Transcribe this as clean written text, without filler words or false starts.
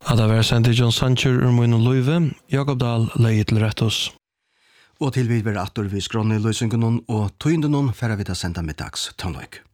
At det var sendt John Sancher Mun Løyve, Jakob Dahl leiet til Rettos. Og til vi vil atter vi skrånne i løsningen og tøynden for å vi ta senda middags tøgnløk.